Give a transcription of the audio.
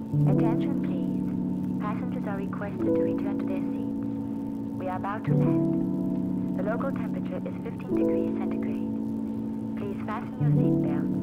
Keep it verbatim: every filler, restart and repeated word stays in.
Attention please. Passengers are requested to return to their seats. We are about to land. The local temperature is fifteen degrees centigrade. Please fasten your seatbelt